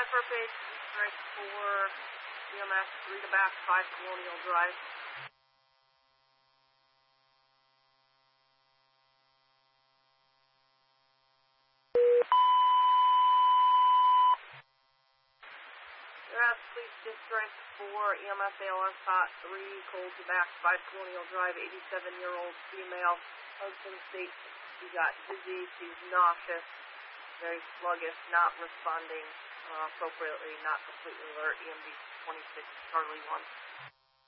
for page, strike 4, EMS 3 to back, 5 Colonial Drive. Police District 4, EMS ALS hot 3, cold to back, 5 Colonial Drive, 87-year-old female. Husband states she got dizzy, she's nauseous, very sluggish, not responding appropriately, not completely alert. EMD 26, Charlie 1.